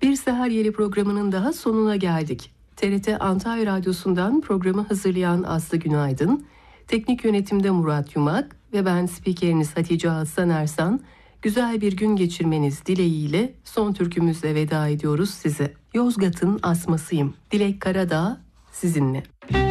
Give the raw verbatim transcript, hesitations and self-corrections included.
Bir Seher Yeli programının daha sonuna geldik. T R T Antalya Radyosu'ndan programı hazırlayan Aslı Günaydın, teknik yönetimde Murat Yumak ve ben spikeriniz Hatice Hasan Ersan. Güzel bir gün geçirmeniz dileğiyle son türkümüzle veda ediyoruz size. Yozgat'ın asmasıyım. Dilek Karadağ sizinle.